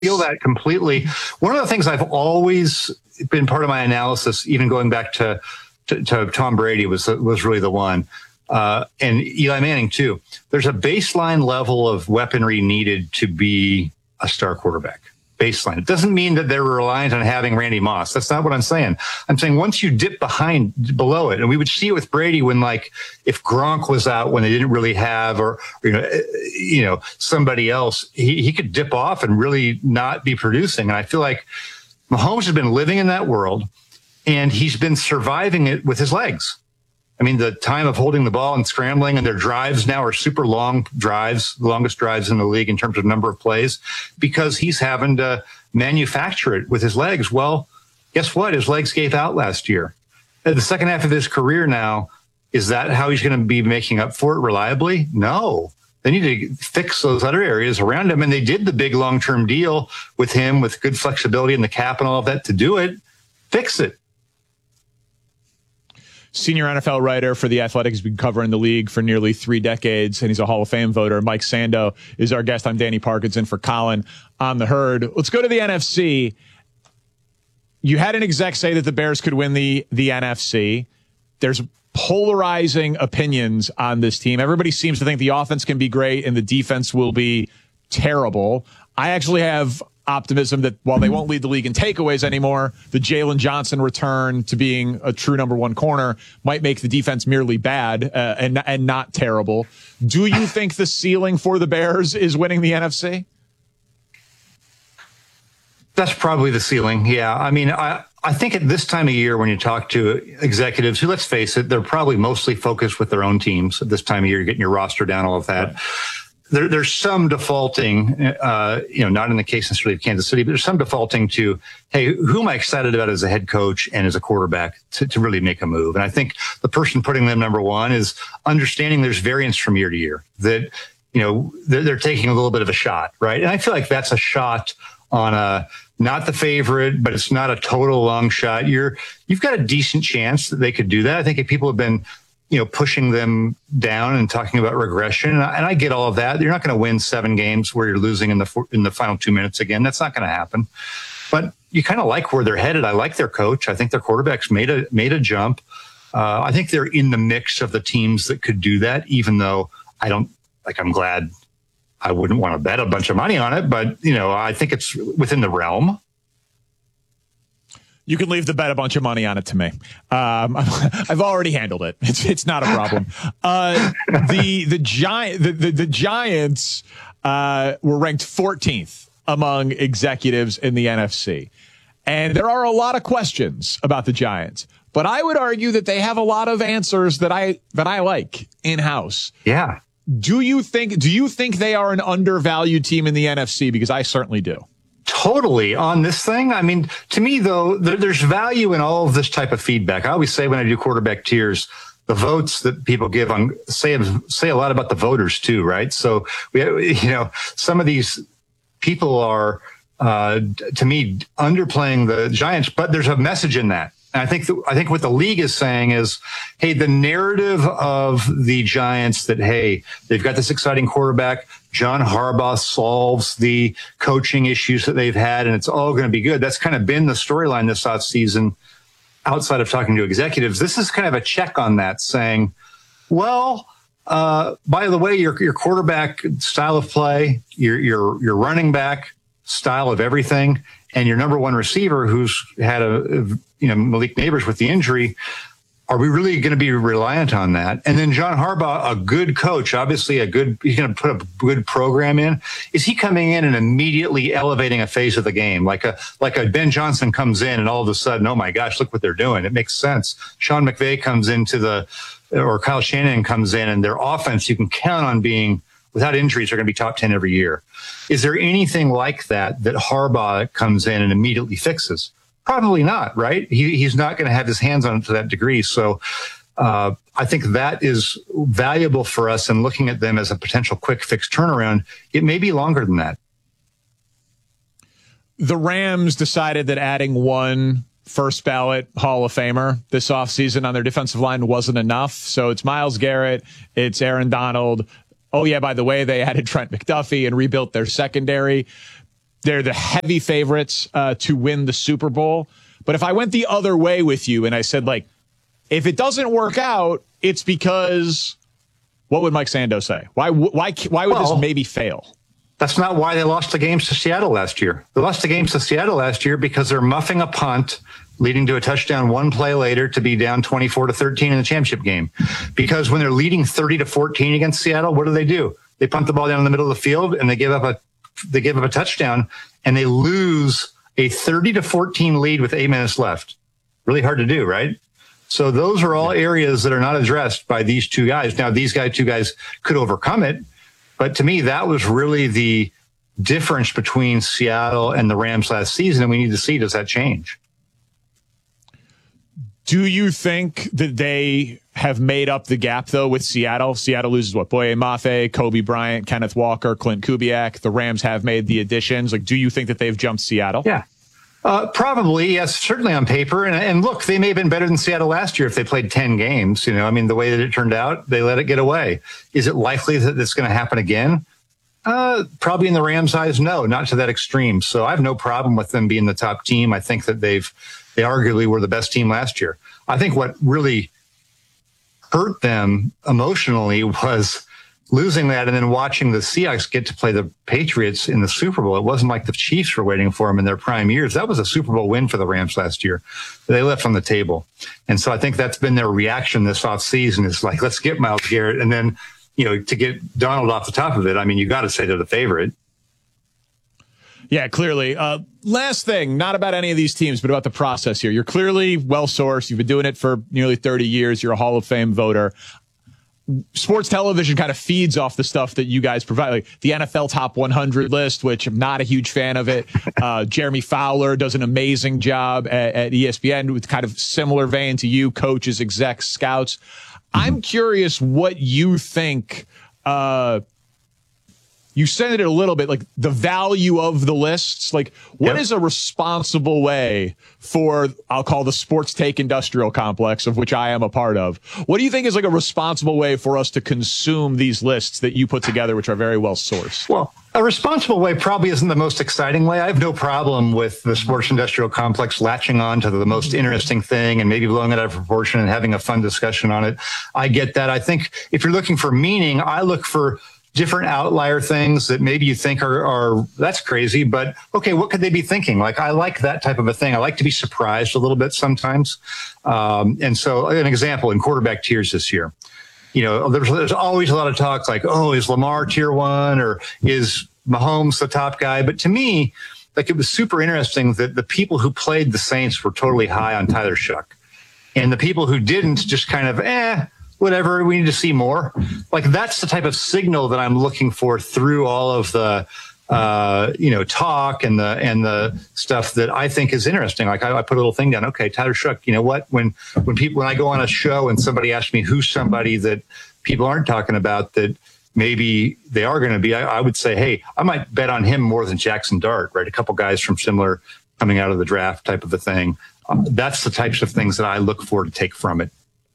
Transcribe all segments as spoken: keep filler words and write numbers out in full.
feel that completely. One of the things I've always been part of my analysis, even going back to to, to Tom Brady, was was really the one, uh, and Eli Manning too. There's a baseline level of weaponry needed to be a star quarterback. Baseline. It doesn't mean that they're reliant on having Randy Moss. That's not what I'm saying. I'm saying once you dip behind below it, and we would see it with Brady when, like, if Gronk was out when they didn't really have, or, or you know, you know, somebody else, he, he could dip off and really not be producing. And I feel like Mahomes has been living in that world, and he's been surviving it with his legs. I mean, the time of holding the ball and scrambling, and their drives now are super long drives, the longest drives in the league in terms of number of plays, because he's having to manufacture it with his legs. Well, guess what? His legs gave out last year. At the second half of his career now, is that how he's going to be making up for it reliably? No. They need to fix those other areas around him, and they did the big long-term deal with him with good flexibility in the cap and all of that to do it. Fix it. Senior N F L writer for The Athletic, has been covering the league for nearly three decades, and he's a Hall of Fame voter. Mike Sando is our guest. I'm Danny Parkinson for Colin on the Herd. Let's go to the N F C. You had an exec say that the Bears could win the, the N F C. There's polarizing opinions on this team. Everybody seems to think the offense can be great and the defense will be terrible. I actually have optimism that while they won't lead the league in takeaways anymore, the Jalen Johnson return to being a true number one corner might make the defense merely bad uh, and and not terrible. Do you think the ceiling for the Bears is winning the N F C? That's probably the ceiling. Yeah. I mean, I, I think at this time of year, when you talk to executives who, let's face it, they're probably mostly focused with their own teams at this time of year, getting your roster down, all of that. Right. There, there's some defaulting, uh, you know, not in the case necessarily of Kansas City, but there's some defaulting to, hey, who am I excited about as a head coach and as a quarterback to, to really make a move? And I think the person putting them number one is understanding there's variance from year to year, that, you know, they're, they're taking a little bit of a shot, right? And I feel like that's a shot on a, not the favorite, but it's not a total long shot. You're, you've got a decent chance that they could do that. I think if people have been, you know, pushing them down and talking about regression. And I, and I get all of that. You're not going to win seven games where you're losing in the in the final two minutes again. That's not going to happen. But you kind of like where they're headed. I like their coach. I think their quarterback's made a made a jump. Uh, I think they're in the mix of the teams that could do that, even though I don't like, I'm glad I wouldn't want to bet a bunch of money on it. But, you know, I think it's within the realm. You can leave the bet a bunch of money on it to me. Um, I've already handled it. It's it's not a problem. Uh, the the giant the, the, the Giants uh, were ranked fourteenth among executives in the N F C, and there are a lot of questions about the Giants. But I would argue that they have a lot of answers that I that I like in house. Yeah. Do you think do you think they are an undervalued team in the N F C? Because I certainly do. Totally on this thing. I mean, to me, though, there, there's value in all of this type of feedback. I always say when I do quarterback tiers, the votes that people give on say say a lot about the voters too, right? So we, you know, some of these people are, uh, to me, underplaying the Giants, but there's a message in that. And I think th- I think what the league is saying is, hey, the narrative of the Giants that, hey, they've got this exciting quarterback. John Harbaugh solves the coaching issues that they've had, and it's all going to be good. That's kind of been the storyline this offseason outside of talking to executives. This is kind of a check on that, saying, well, uh, by the way, your your quarterback style of play, your your your running back style of everything, and your number one receiver who's had a, you know, Malik Neighbors with the injury, are we really going to be reliant on that? And then John Harbaugh, a good coach, obviously a good, he's going to put a good program in. Is he coming in and immediately elevating a phase of the game? Like a, like a Ben Johnson comes in and all of a sudden, oh my gosh, look what they're doing. It makes sense. Sean McVay comes into the, or Kyle Shanahan comes in, and their offense, you can count on being, without injuries, are going to be top ten every year. Is there anything like that that Harbaugh comes in and immediately fixes? Probably not, right? He, he's not going to have his hands on it to that degree. So uh, I think that is valuable for us in looking at them as a potential quick fix turnaround. It may be longer than that. The Rams decided that adding one first ballot Hall of Famer this offseason on their defensive line wasn't enough. So it's Myles Garrett, it's Aaron Donald. Oh, yeah, by the way, they added Trent McDuffie and rebuilt their secondary. they're the heavy favorites uh, to win the Super Bowl. But if I went the other way with you and I said, like, if it doesn't work out, it's because what would Mike Sando say? Why, why, why would well, this maybe fail? That's not why they lost the games to Seattle last year. They lost the games to Seattle last year because they're muffing a punt, leading to a touchdown one play later to be down twenty-four to thirteen in the championship game. Because when they're leading thirty to fourteen against Seattle, what do they do? They punt the ball down in the middle of the field and they give up a they give up a touchdown and they lose a thirty to fourteen lead with eight minutes left. Really hard to do, right? So those are all areas that are not addressed by these two guys. Now, these guys, two guys could overcome it. But to me, that was really the difference between Seattle and the Rams last season. And we need to see, does that change? Do you think that they have made up the gap, though, with Seattle? Seattle loses, what, Boye Mafe, Kobe Bryant, Kenneth Walker, Clint Kubiak. The Rams have made the additions. Like, do you think that they've jumped Seattle? Yeah. Uh, probably, yes, certainly on paper. And, and look, they may have been better than Seattle last year if they played ten games. You know, I mean, the way that it turned out, they let it get away. Is it likely that it's going to happen again? Uh, probably in the Rams' eyes, no, not to that extreme. So I have no problem with them being the top team. I think that they've, they arguably were the best team last year. I think what really hurt them emotionally was losing that and then watching the Seahawks get to play the Patriots in the Super Bowl. It wasn't like the Chiefs were waiting for them in their prime years. That was a Super Bowl win for the Rams last year. They left on the table. And so I think that's been their reaction this offseason is like, let's get Myles Garrett. And then, you know, to get Donald off the top of it, I mean, you got to say they're the favorite. Yeah, clearly. Uh, last thing, not about any of these teams, but about the process here. You're clearly well-sourced. You've been doing it for nearly thirty years. You're a Hall of Fame voter. Sports television kind of feeds off the stuff that you guys provide, like the N F L Top one hundred list, which I'm not a huge fan of it. Uh, Jeremy Fowler does an amazing job at, at E S P N with kind of similar vein to you, coaches, execs, scouts. I'm curious what you think. Uh, you said it a little bit, like the value of the lists. Like, what Yep. is a responsible way for, I'll call the sports take industrial complex, of which I am a part of. What do you think is like a responsible way for us to consume these lists that you put together, which are very well sourced? Well, a responsible way probably isn't the most exciting way. I have no problem with the sports industrial complex latching on to the most interesting thing and maybe blowing it out of proportion and having a fun discussion on it. I get that. I think if you're looking for meaning, I look for different outlier things that maybe you think are, are, that's crazy, but okay, what could they be thinking? Like, I like that type of a thing. I like to be surprised a little bit sometimes. Um, and so an example in quarterback tiers this year, you know, there's, there's always a lot of talk like, oh, is Lamar tier one or is Mahomes the top guy? But to me, like, it was super interesting that the people who played the Saints were totally high on Tyler Shuck, and the people who didn't just kind of, eh, whatever, we need to see more. Like, that's the type of signal that I'm looking for through all of the, uh, you know, talk and the, and the stuff that I think is interesting. Like, I, I put a little thing down. Okay, Tyler Shuck, you know what? When, when people, when I go on a show and somebody asks me who's somebody that people aren't talking about that maybe they are going to be, I, I would say, hey, I might bet on him more than Jackson Dart, right? A couple guys from similar coming out of the draft type of a thing. Uh, that's the types of things that I look for to take from it.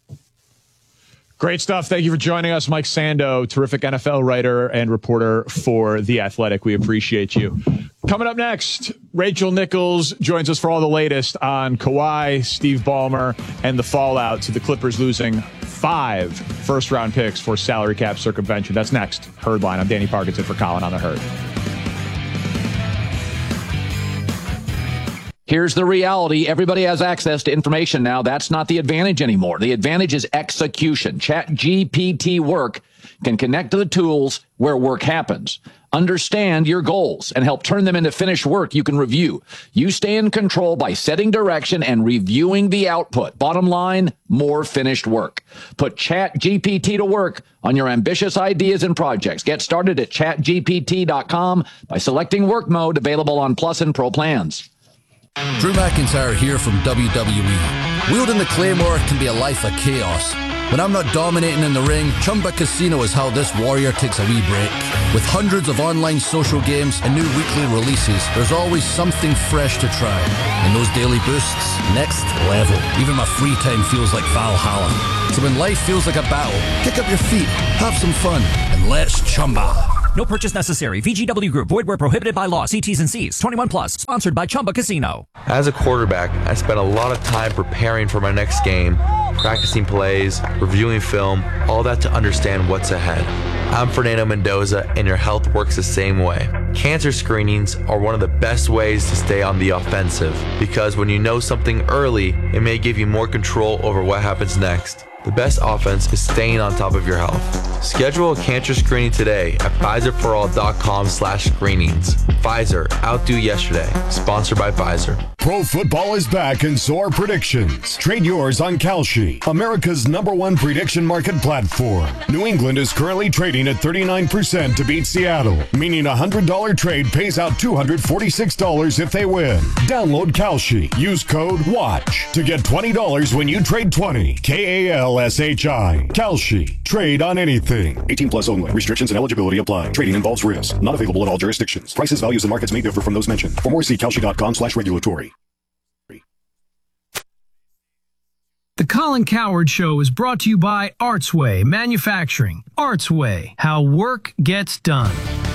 Great stuff. Thank you for joining us, Mike Sando, terrific N F L writer and reporter for The Athletic. We appreciate you. Coming up next, Rachel Nichols joins us for all the latest on Kawhi, Steve Ballmer, and the fallout to the Clippers losing five first-round picks for salary cap circumvention. That's next. Herdline. I'm Danny Parkinson for Colin on the Herd. Here's the reality. Everybody has access to information now. That's not the advantage anymore. The advantage is execution. ChatGPT Work can connect to the tools where work happens. Understand your goals and help turn them into finished work you can review. You stay in control by setting direction and reviewing the output. Bottom line, more finished work. Put ChatGPT to work on your ambitious ideas and projects. Get started at chat G P T dot com by selecting work mode, available on Plus and Pro plans. Drew McIntyre here from W W E. Wielding the Claymore can be a life of chaos. When I'm not dominating in the ring, Chumba Casino is how this warrior takes a wee break. With hundreds of online social games and new weekly releases, there's always something fresh to try. And those daily boosts, next level. Even my free time feels like Valhalla. So when life feels like a battle, kick up your feet, have some fun, and let's Chumba. No purchase necessary. V G W Group. Void where prohibited by law. See T's and C's. twenty-one plus. Sponsored by Chumba Casino. As a quarterback, I spent a lot of time preparing for my next game, practicing plays, reviewing film, all that to understand what's ahead. I'm Fernando Mendoza, and your health works the same way. Cancer screenings are one of the best ways to stay on the offensive, because when you know something early, it may give you more control over what happens next. The best offense is staying on top of your health. Schedule a cancer screening today at Pfizer for all dot com slash screenings. Pfizer, outdo yesterday. Sponsored by Pfizer. Pro football is back and so are predictions. Trade yours on Kalshi, America's number one prediction market platform. New England is currently trading at thirty-nine percent to beat Seattle, meaning a one hundred dollars trade pays out two hundred forty-six dollars if they win. Download Kalshi. Use code WATCH to get twenty dollars when you trade twenty. K A L S H I. Kalshi. Trade on anything. eighteen plus only. Restrictions and eligibility apply. Trading involves risk. Not available in all jurisdictions. Prices, values, and markets may differ from those mentioned. For more, see Kalshi dot com slash regulatory. The Colin Cowherd Show is brought to you by Artsway Manufacturing. Artsway, how work gets done.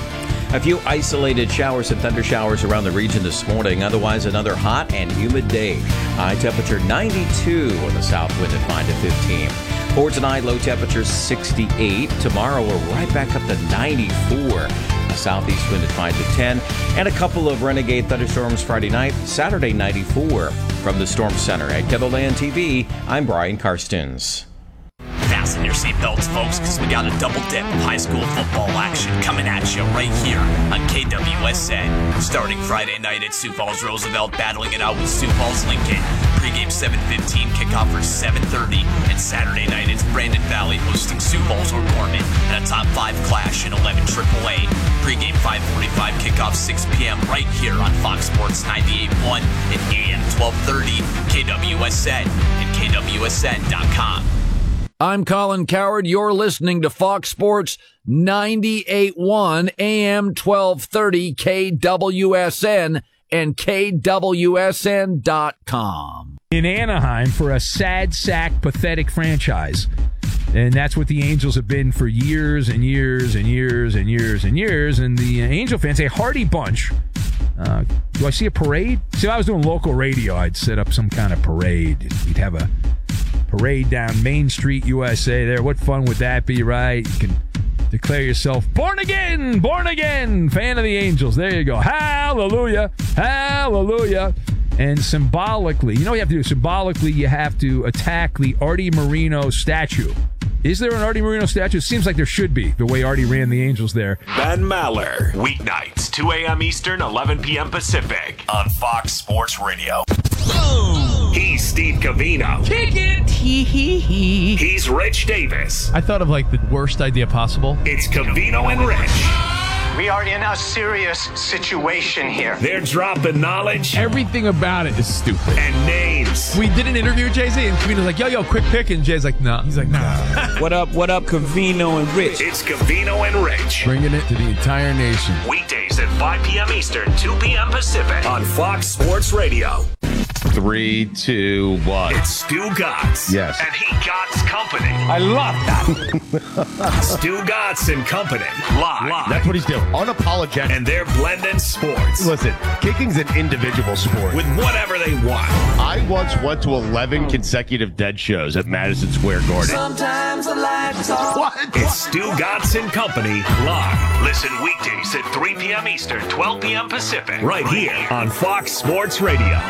A few isolated showers and thunder showers around the region this morning. Otherwise, another hot and humid day. High temperature ninety-two with a south wind at five to fifteen. For tonight, low temperature sixty-eight. Tomorrow, we're right back up to ninety-four. A southeast wind at five to ten. And a couple of renegade thunderstorms Friday night. Saturday, ninety-four. From the Storm Center at Kettleland T V, I'm Brian Karstens. Fasten your seatbelts, folks, because we got a double dip of high school football action coming at you right here on K W S N. Starting Friday night at Sioux Falls Roosevelt, battling it out with Sioux Falls Lincoln. Pregame seven fifteen, kickoff for seven thirty. And Saturday night, it's Brandon Valley hosting Sioux Falls O'Gorman and a top five clash in eleven triple A. Pregame five forty-five, kickoff six p.m. right here on Fox Sports ninety-eight point one and A M twelve thirty. K W S N and K W S N dot com. I'm Colin Cowherd. You're listening to Fox Sports ninety-eight point one A M twelve thirty K W S N and K W S N dot com. In Anaheim for a sad sack, pathetic franchise. And that's what the Angels have been for years and years and years and years and years. And the Angel fans, a hardy bunch. Uh, do I see a parade? See, if I was doing local radio, I'd set up some kind of parade. We'd have a parade down Main Street, U S A there. What fun would that be, right? You can declare yourself born again, born again, fan of the Angels. There you go. Hallelujah, hallelujah. And symbolically, you know what you have to do? Symbolically, you have to attack the Artie Moreno statue. Is there an Artie Moreno statue? It seems like there should be, the way Artie ran the Angels there. Ben Maller, weeknights, two a.m. Eastern, eleven p.m. Pacific, on Fox Sports Radio. Boom! He's Steve Covino. Kick it! Hee hee hee. He's Rich Davis. I thought of like the worst idea possible. It's Covino and Rich. We are in a serious situation here. They're dropping knowledge. Everything about it is stupid. And names. We did an interview with Jay-Z, and Covino's like, yo, yo, quick pick. And Jay's like, no. Nah. He's like, nah. What up, what up, Covino and Rich? It's Covino and Rich. Bringing it to the entire nation. Weekdays at five p.m. Eastern, two p.m. Pacific on Fox Sports Radio. Three, two, one. It's Stu Gatz. Yes. And he Gatz Company. I love that. Stu Gatz and Company. Live. Live. That's what he's doing. Unapologetic. And they're blending sports. Listen, kicking's an individual sport. With whatever they want. I once went to eleven consecutive dead shows at Madison Square Garden. Sometimes the lights off. What? It's Stu Gatz and Company. Live. Listen weekdays at three p.m. Eastern, twelve p.m. Pacific. Right here on Fox Sports Radio.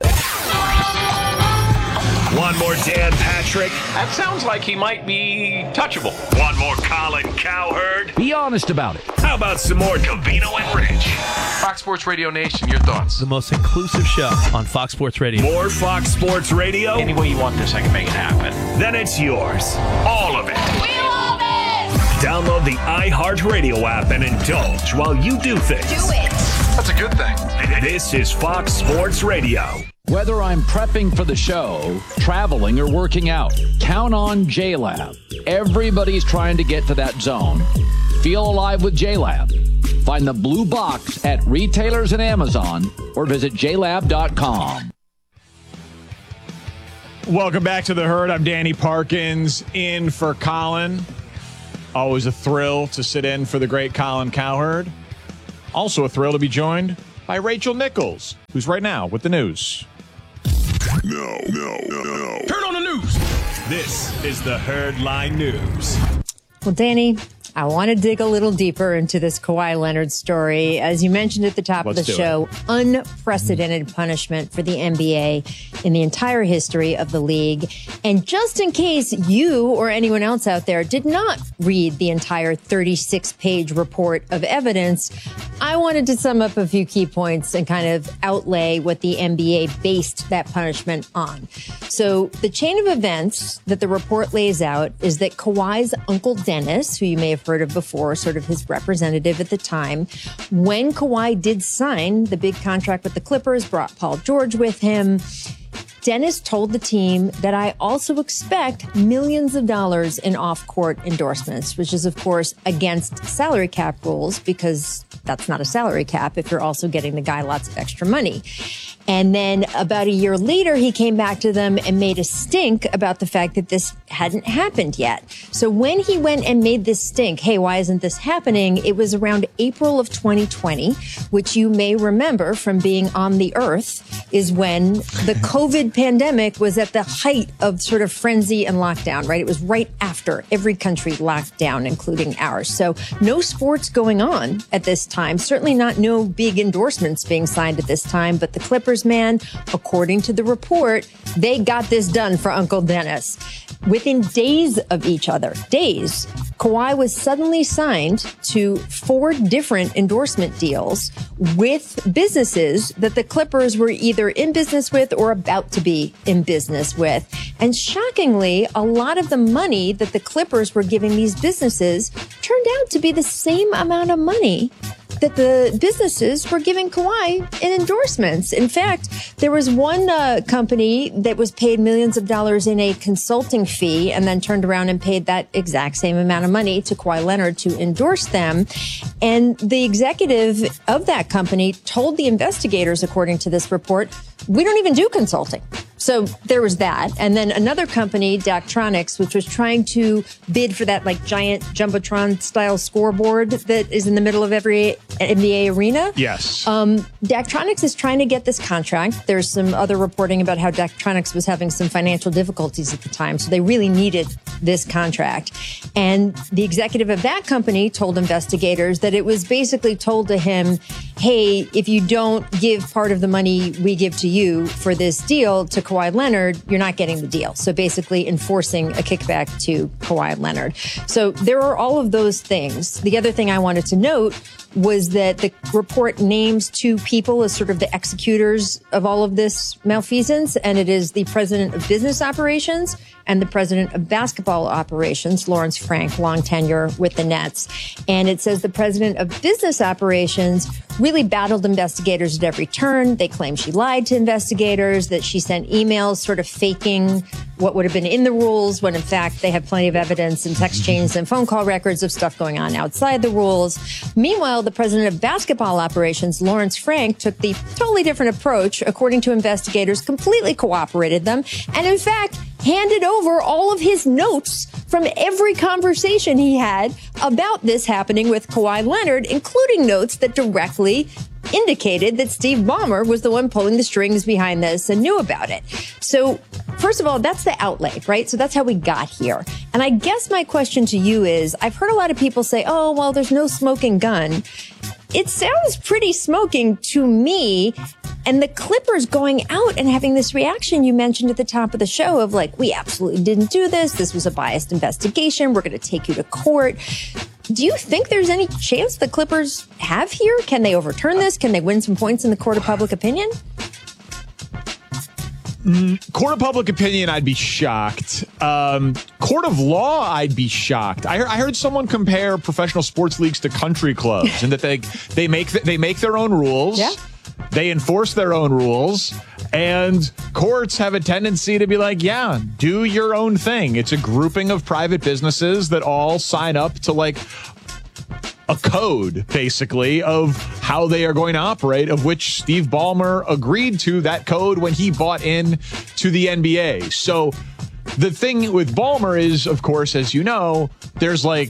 One more Dan Patrick. That sounds like he might be touchable. One more Colin Cowherd. Be honest about it. How about some more Covino and Rich? Fox Sports Radio Nation, your thoughts? The most inclusive show on Fox Sports Radio. More Fox Sports Radio? Any way you want this, I can make it happen. Then it's yours. All of it. We love it! Download the iHeartRadio app and indulge while you do things. Do it! That's a good thing. This is Fox Sports Radio. Whether I'm prepping for the show, traveling, or working out, count on J-Lab. Everybody's trying to get to that zone. Feel alive with J-Lab. Find the blue box at retailers and Amazon or visit j lab dot com. Welcome back to The Herd. I'm Danny Parkins, in for Colin Always a thrill to sit in for the great Colin Cowherd. Also a thrill to be joined by Rachel Nichols, who's right now with the news. No, no, no, no. Turn on the news. This is the Herd Line News. Well, Danny, I want to dig a little deeper into this Kawhi Leonard story. As you mentioned at the top Let's of the do show, unprecedented punishment for the N B A in the entire history of the league. And just in case you or anyone else out there did not read the entire thirty-six page report of evidence, I wanted to sum up a few key points and kind of outlay what the N B A based that punishment on. So the chain of events that the report lays out is that Kawhi's uncle Dennis, who you may have heard of before, sort of his representative at the time, when Kawhi did sign the big contract with the Clippers, brought Paul George with him, Dennis told the team that I also expect millions of dollars in off-court endorsements, which is, of course, against salary cap rules because that's not a salary cap if you're also getting the guy lots of extra money. And then about a year later, he came back to them and made a stink about the fact that this hadn't happened yet. So when he went and made this stink, hey, why isn't this happening? It was around April of twenty twenty, which you may remember from being on the earth, is when the COVID pandemic was at the height of sort of frenzy and lockdown, right? It was right after every country locked down, including ours. So no sports going on at this time, certainly not no big endorsements being signed at this time, but the Clippers, man, according to the report, they got this done for Uncle Dennis. Within days of each other, days, Kawhi was suddenly signed to four different endorsement deals with businesses that the Clippers were either in business with or about to be in business with. And shockingly, a lot of the money that the Clippers were giving these businesses turned out to be the same amount of money that the businesses were giving Kawhi in endorsements. In fact, there was one uh, company that was paid millions of dollars in a consulting fee and then turned around and paid that exact same amount of money to Kawhi Leonard to endorse them. And the executive of that company told the investigators, according to this report, we don't even do consulting. So there was that. And then another company, Daktronics, which was trying to bid for that like giant Jumbotron style scoreboard that is in the middle of every N B A arena. Yes. Um, Daktronics is trying to get this contract. There's some other reporting about how Daktronics was having some financial difficulties at the time. So they really needed this contract. And the executive of that company told investigators that it was basically told to him, hey, if you don't give part of the money we give to you for this deal to Kawhi Leonard, you're not getting the deal. So basically enforcing a kickback to Kawhi Leonard. So there are all of those things. The other thing I wanted to note was that the report names two people as sort of the executors of all of this malfeasance, and it is the president of business operations and the president of basketball operations, Lawrence Frank, long tenure with the Nets. And it says the president of business operations really battled investigators at every turn. They claim she lied to investigators, that she sent emails sort of faking what would have been in the rules when in fact they have plenty of evidence and text chains and phone call records of stuff going on outside the rules. Meanwhile, the president of basketball operations, Lawrence Frank, took the totally different approach. According to investigators, completely cooperated them and in fact handed over all of his notes from every conversation he had about this happening with Kawhi Leonard, including notes that directly indicated that Steve Ballmer was the one pulling the strings behind this and knew about it. So, first of all, that's the outlay, right? So that's how we got here. And I guess my question to you is, I've heard a lot of people say, oh, well, there's no smoking gun. It sounds pretty smoking to me. And the Clippers going out and having this reaction you mentioned at the top of the show of like, we absolutely didn't do this. This was a biased investigation. We're going to take you to court. Do you think there's any chance the Clippers have here? Can they overturn this? Can they win some points in the court of public opinion? Mm, court of public opinion, I'd be shocked. Um, court of law, I'd be shocked. I, I heard someone compare professional sports leagues to country clubs, and that they they make th- they make their own rules. Yeah. They enforce their own rules, and courts have a tendency to be like, yeah, do your own thing. It's a grouping of private businesses that all sign up to like a code, basically, of how they are going to operate, of which Steve Ballmer agreed to that code when he bought in to the N B A. So the thing with Ballmer is, of course, as you know, there's like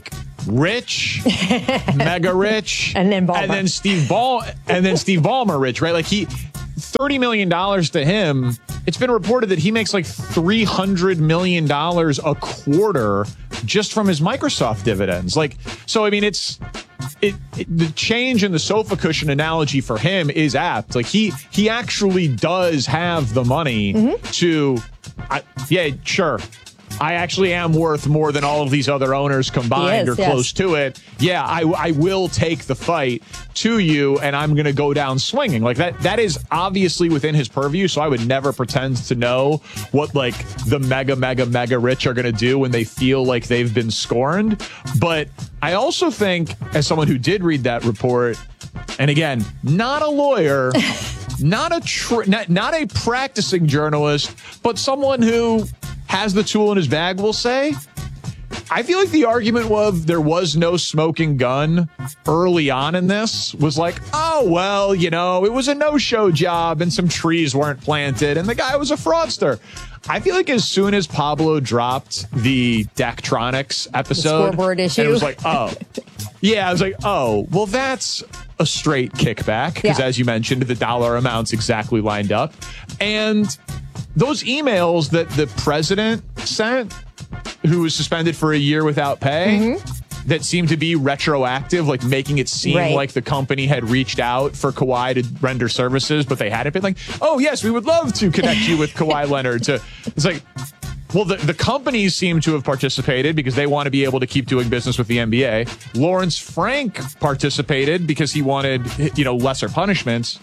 rich, mega rich, and then Ballmer. and then Steve Ball, and then Steve Ballmer rich, right? Like he, thirty million dollars to him. It's been reported that he makes like three hundred million dollars a quarter just from his Microsoft dividends. Like, so I mean, it's it, it the change in the sofa cushion analogy for him is apt. Like he he actually does have the money mm-hmm. to, I, yeah, sure. I actually am worth more than all of these other owners combined is, or yes. close to it. Yeah, I, I will take the fight to you, and I'm going to go down swinging. Like that. That is obviously within his purview, so I would never pretend to know what like the mega, mega, mega rich are going to do when they feel like they've been scorned. But I also think, as someone who did read that report, and again, not a lawyer, not a tr- not, not a practicing journalist, but someone who has the tool in his bag, we'll say. I feel like the argument of there was no smoking gun early on in this was like, oh, well, you know, it was a no-show job and some trees weren't planted and the guy was a fraudster. I feel like as soon as Pablo dropped the Daktronics episode, the scoreboard issue, it was like, oh, yeah, I was like, oh, well, that's a straight kickback because, yeah. as you mentioned, the dollar amounts exactly lined up. And those emails that the president sent, who was suspended for a year without pay, mm-hmm. that seemed to be retroactive, like making it seem right. like the company had reached out for Kawhi to render services, but they hadn't been like, oh, yes, we would love to connect you with Kawhi Leonard. To, it's like, well, the, the companies seem to have participated because they want to be able to keep doing business with the N B A. Lawrence Frank participated because he wanted, you know, lesser punishments.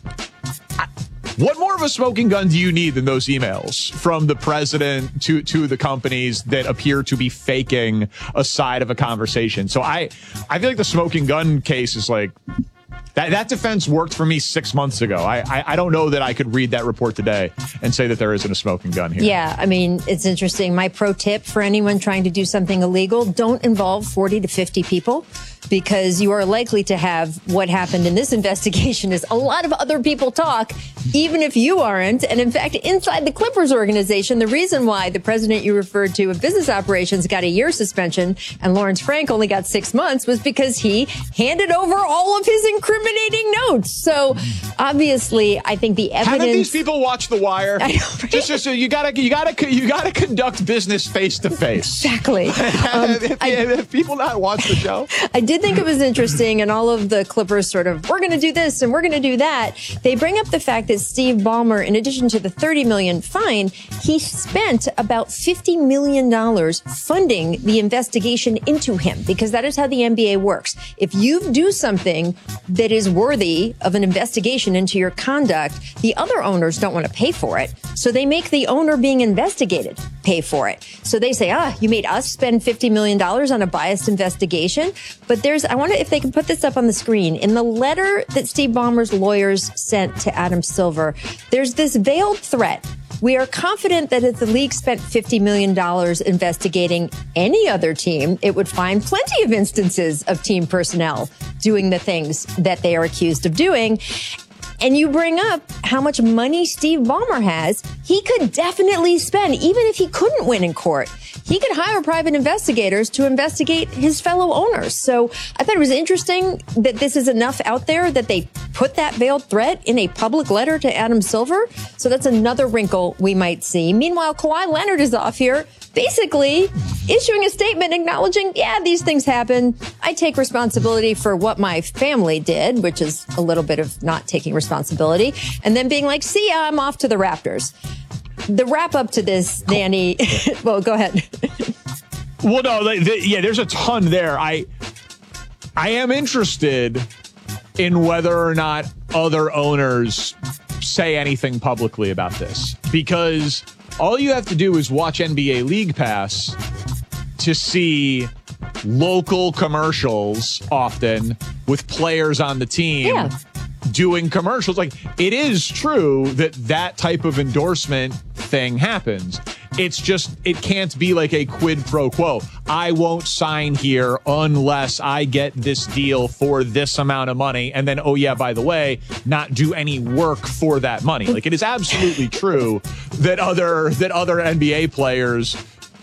What more of a smoking gun do you need than those emails from the president to, to the companies that appear to be faking a side of a conversation? So I, I feel like the smoking gun case is like, that, that defense worked for me six months ago. I, I, I don't know that I could read that report today and say that there isn't a smoking gun here. Yeah, I mean, it's interesting. My pro tip for anyone trying to do something illegal, don't involve forty to fifty people, because you are likely to have what happened in this investigation is a lot of other people talk, even if you aren't. And in fact, inside the Clippers organization, the reason why the president you referred to of business operations got a year suspension and Lawrence Frank only got six months was because he handed over all of his incriminating notes. So obviously, I think the evidence. Haven't these people watch The Wire? I know, right? Just, just you gotta, you gotta, you gotta conduct business face to face. Exactly. Um, have, I, have people not watched the show? I did think it was interesting, and all of the Clippers sort of, we're going to do this and we're going to do that. They bring up the fact that Steve Ballmer, in addition to the thirty million dollars fine, he spent about fifty million dollars funding the investigation into him, because that is how the N B A works. If you do something that is worthy of an investigation into your conduct, the other owners don't want to pay for it. So they make the owner being investigated pay for it. So they say, ah, you made us spend fifty million dollars on a biased investigation. But there's, I wonder if they can put this up on the screen. In the letter that Steve Ballmer's lawyers sent to Adam Silver, there's this veiled threat. We are confident that if the league spent fifty million dollars investigating any other team, it would find plenty of instances of team personnel doing the things that they are accused of doing. And you bring up how much money Steve Ballmer has. He could definitely spend, even if he couldn't win in court, he could hire private investigators to investigate his fellow owners. So I thought it was interesting that this is enough out there that they put that veiled threat in a public letter to Adam Silver. So that's another wrinkle we might see. Meanwhile, Kawhi Leonard is off here basically issuing a statement acknowledging, yeah, these things happen. I take responsibility for what my family did, which is a little bit of not taking responsibility, and then being like, see ya, I'm off to the Raptors. The wrap up to this, Danny, well, go ahead. Well, no, the, the, yeah, there's a ton there. I, I am interested in whether or not other owners say anything publicly about this, because all you have to do is watch N B A League Pass to see local commercials often with players on the team yeah. doing commercials. Like, it is true that that type of endorsement thing happens. It's just, it can't be like a quid pro quo. I won't sign here unless I get this deal for this amount of money. And then, oh yeah, by the way, not do any work for that money. Like, it is absolutely true that other, that other N B A players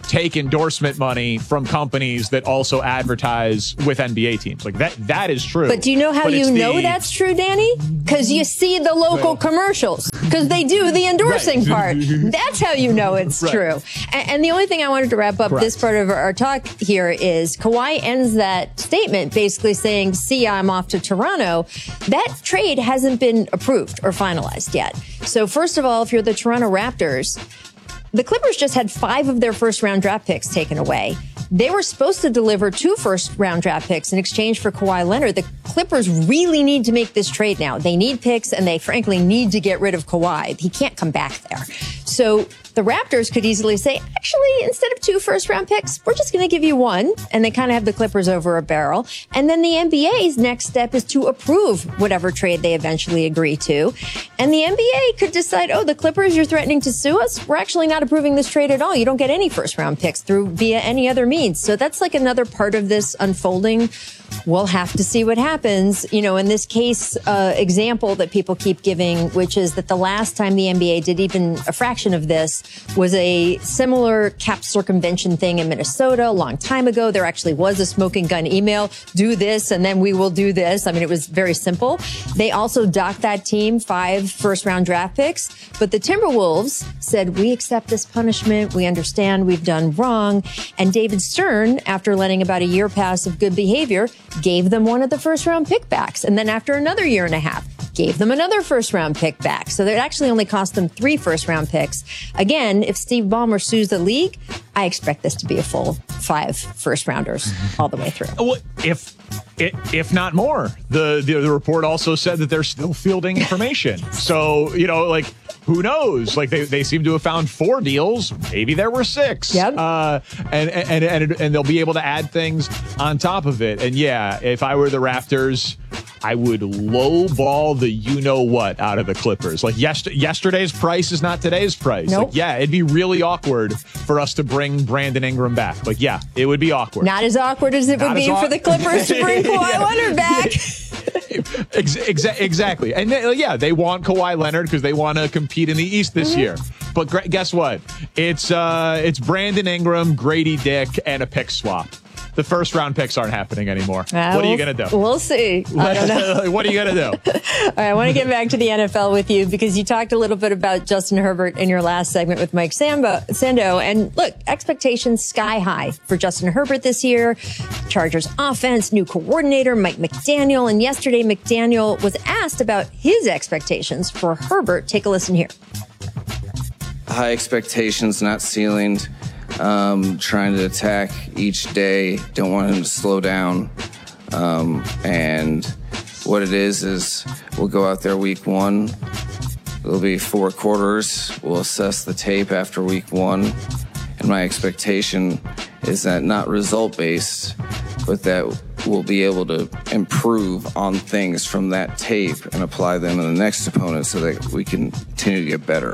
take endorsement money from companies that also advertise with N B A teams. Like that, that is true. But do you know how But you it's know the- that's true, Danny? Because you see the local Right. commercials. Because they do the endorsing part. That's how you know it's Right. true. And, and the only thing I wanted to wrap up Correct. this part of our talk here is Kawhi ends that statement basically saying, see, I'm off to Toronto. That trade hasn't been approved or finalized yet. So first of all, if you're the Toronto Raptors, the Clippers just had five of their first round draft picks taken away. They were supposed to deliver two first round draft picks in exchange for Kawhi Leonard. The Clippers really need to make this trade now. They need picks and they frankly need to get rid of Kawhi. He can't come back there. So the Raptors could easily say, actually, instead of two first round picks, we're just going to give you one. And they kind of have the Clippers over a barrel. And then the N B A's next step is to approve whatever trade they eventually agree to. And the N B A could decide, oh, the Clippers, you're threatening to sue us. We're actually not approving this trade at all. You don't get any first round picks through via any other means. So that's like another part of this unfolding. We'll have to see what happens. You know, in this case uh, example that people keep giving, which is that the last time the N B A did even a fraction of this was a similar cap circumvention thing in Minnesota a long time ago. There actually was a smoking gun email, do this and then we will do this. I mean, it was very simple. They also docked that team five first round draft picks, but the Timberwolves said, we accept this punishment. We understand we've done wrong. And David Stern, after letting about a year pass of good behavior, gave them one of the first round pickbacks. And then after another year and a half, gave them another first round pick back. So that actually only cost them three first round picks. Again, if Steve Ballmer sues the league, I expect this to be a full five first rounders all the way through. Well, if if not more, the, the the report also said that they're still fielding information. So, you know, like, who knows? Like, they, they seem to have found four deals. Maybe there were six. Yep. Uh, and, and, and, and they'll be able to add things on top of it. And yeah, if I were the Raptors, I would lowball the you-know-what out of the Clippers. Like, yes, yesterday's price is not today's price. Nope. Like, yeah, it'd be really awkward for us to bring Brandon Ingram back. Like, yeah, it would be awkward. Not as awkward as it Not would be as aw- for the Clippers to bring Kawhi Yeah. Leonard back. Ex- exa- exactly. And they, yeah, they want Kawhi Leonard because they want to compete in the East this Mm-hmm. year. But gr- guess what? It's uh, it's Brandon Ingram, Grady Dick, and a pick swap. The first round picks aren't happening anymore. Uh, what are you we'll- going to do? We'll see. I don't know. What are you going to do? All right, I want to get back to the N F L with you because you talked a little bit about Justin Herbert in your last segment with Mike Samba, Sando. And look, expectations sky high for Justin Herbert this year. Chargers offense, new coordinator, Mike McDaniel. And yesterday, McDaniel was asked about his expectations for Herbert. Take a listen here. High expectations, not ceilings. Um, trying to attack each day. Don't want him to slow down. Um, and what it is is we'll go out there week one. It'll be four quarters. We'll assess the tape after week one. And my expectation is that not result based, but that we'll be able to improve on things from that tape and apply them in the next opponent so that we can continue to get better.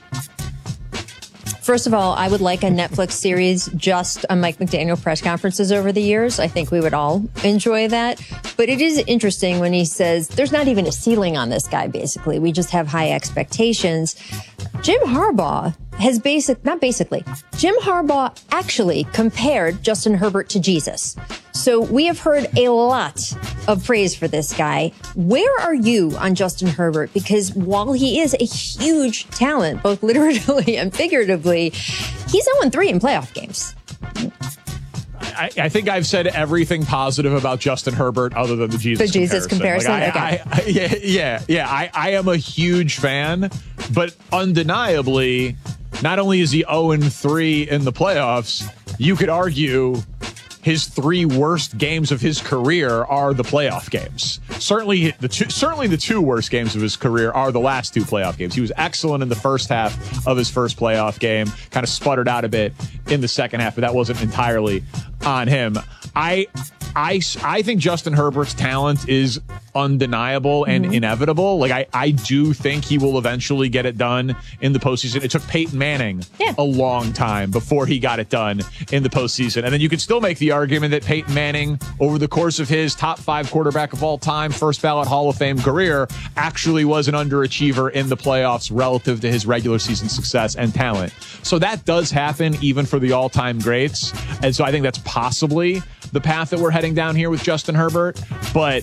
First of all, I would like a Netflix series just on Mike McDaniel press conferences over the years. I think we would all enjoy that. But it is interesting when he says there's not even a ceiling on this guy, basically. We just have high expectations. Jim Harbaugh has basic, not basically, Jim Harbaugh actually compared Justin Herbert to Jesus. So we have heard a lot of praise for this guy. Where are you on Justin Herbert? Because while he is a huge talent, both literally and figuratively, he's oh and three in playoff games. I, I think I've said everything positive about Justin Herbert other than the Jesus The Jesus comparison? Like, I, Okay. I, I, yeah, yeah, yeah. I, I am a huge fan, but undeniably, not only is he oh and three in the playoffs, you could argue his three worst games of his career are the playoff games. Certainly the two, certainly the two worst games of his career are the last two playoff games. He was excellent in the first half of his first playoff game, kind of sputtered out a bit in the second half, but that wasn't entirely on him. I I, I think Justin Herbert's talent is undeniable and mm-hmm. inevitable. Like, I, I do think he will eventually get it done in the postseason. It took Peyton Manning yeah. a long time before he got it done in the postseason. And then you could still make the argument that Peyton Manning, over the course of his top five quarterback of all time, first ballot Hall of Fame career, actually was an underachiever in the playoffs relative to his regular season success and talent. So that does happen even for the all-time greats. And so I think that's possibly the path that we're heading down here with Justin Herbert. But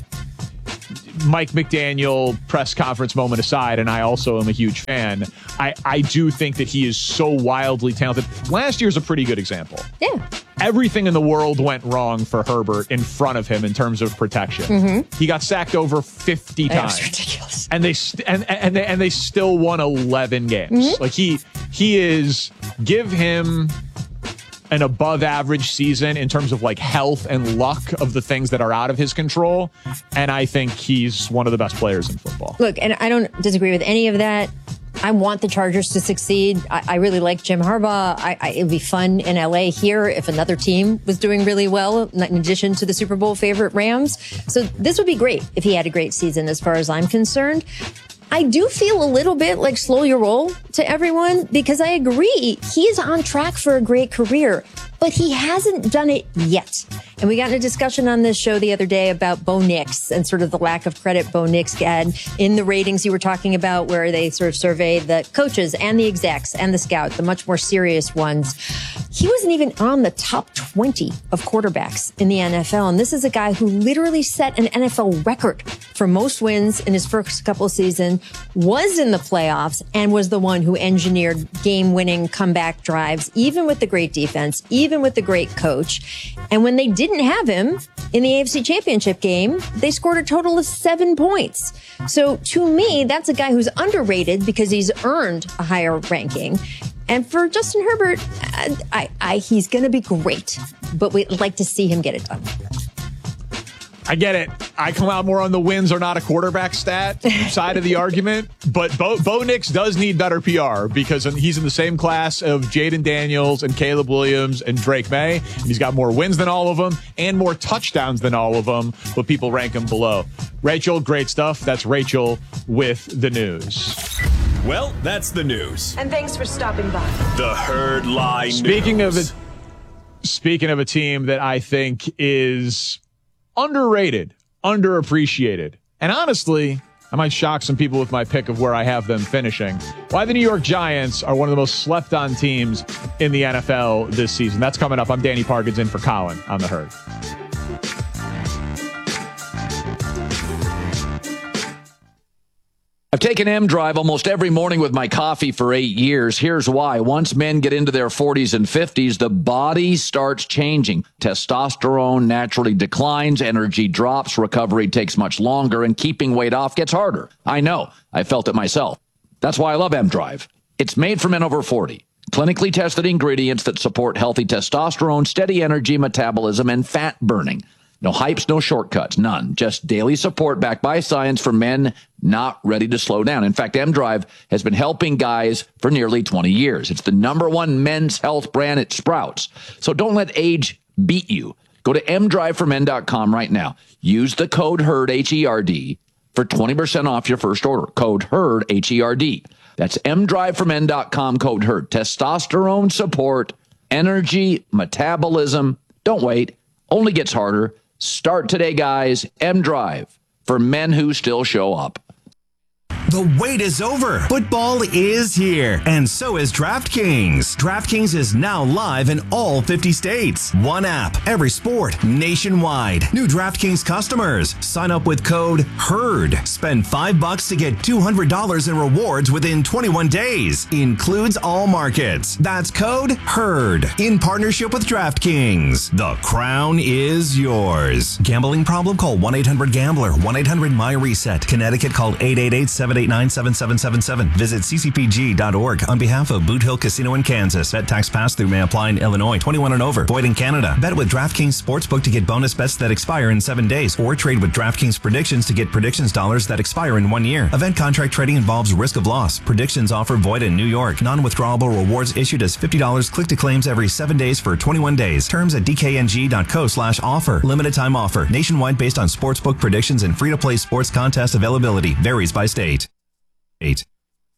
Mike McDaniel press conference moment aside, and I also am a huge fan, I, I do think that he is so wildly talented. Last year's a pretty good example. Yeah. Everything in the world went wrong for Herbert in front of him in terms of protection. Mm-hmm. He got sacked over fifty that times. was ridiculous. And they st- and and they, and they still won eleven games. Mm-hmm. Like he he is give him an above average season in terms of like health and luck of the things that are out of his control. And I think he's one of the best players in football. Look, and I don't disagree with any of that. I want the Chargers to succeed. I, I really like Jim Harbaugh. I, I, it would be fun in L A here if another team was doing really well, in addition to the Super Bowl favorite Rams. So this would be great if he had a great season as far as I'm concerned. I do feel a little bit like slow your roll to everyone because I agree he is on track for a great career, but he hasn't done it yet. And we got in a discussion on this show the other day about Bo Nix and sort of the lack of credit Bo Nix had in the ratings you were talking about, where they sort of surveyed the coaches and the execs and the scout, the much more serious ones. He wasn't even on the top twenty of quarterbacks in the N F L. And this is a guy who literally set an N F L record for most wins in his first couple of seasons, was in the playoffs, and was the one who engineered game-winning comeback drives, even with the great defense, even with the great coach. And when they didn't have him in the A F C Championship game, they scored a total of seven points. So to me, that's a guy who's underrated because he's earned a higher ranking. And for Justin Herbert, I, I, I he's going to be great, but we'd like to see him get it done. I get it. I come out more on the wins are not a quarterback stat side of the argument, but Bo, Bo Nix does need better P R because he's in the same class of Jaden Daniels and Caleb Williams and Drake May. And he's got more wins than all of them and more touchdowns than all of them, but people rank him below. Rachel, great stuff. That's Rachel with the news. Well, that's the news. And thanks for stopping by. The Herd Lie Speaking News. of a, speaking of a team that I think is underrated, underappreciated, and honestly, I might shock some people with my pick of where I have them finishing. Why the New York Giants are one of the most slept-on teams in the N F L this season. That's coming up. I'm Danny Parkins in for Colin on The Herd. I've taken M Drive almost every morning with my coffee for eight years. Here's why. Once men get into their forties and fifties, the body starts changing. Testosterone naturally declines, energy drops, recovery takes much longer, and keeping weight off gets harder. I know. I felt it myself. That's why I love M Drive. It's made for men over forty. Clinically tested ingredients that support healthy testosterone, steady energy, metabolism, and fat burning. No hypes, no shortcuts, none. Just daily support backed by science for men not ready to slow down. In fact, M Drive has been helping guys for nearly twenty years. It's the number one men's health brand at Sprouts. So don't let age beat you. Go to m drive for men dot com right now. Use the code HERD, H E R D, for twenty percent off your first order. Code HERD, H E R D. That's m drive for men dot com, code HERD. Testosterone support, energy, metabolism. Don't wait. Only gets harder. Start today, guys. M Drive for men who still show up. The wait is over. Football is here, and so is DraftKings. DraftKings is now live in all fifty states. One app, every sport, nationwide. New DraftKings customers, sign up with code HERD. Spend five bucks to get two hundred dollars in rewards within twenty-one days. Includes all markets. That's code HERD. In partnership with DraftKings. The crown is yours. Gambling problem? Call one eight hundred gambler. one eight hundred my reset. Connecticut, call eight eight eight, seven eight eight nine, seven seven seven seven. Visit c c p g dot org on behalf of Boot Hill Casino in Kansas. Bet tax pass-through may apply in Illinois. twenty-one and over. Void in Canada. Bet with DraftKings Sportsbook to get bonus bets that expire in seven days. Or trade with DraftKings Predictions to get predictions dollars that expire in one year. Event contract trading involves risk of loss. Predictions offer void in New York. Non-withdrawable rewards issued as fifty dollars click to claims every seven days for twenty-one days. Terms at d k n g dot co slash offer. Limited time offer. Nationwide based on sportsbook predictions and free-to-play sports contest availability. Varies by state. Eight.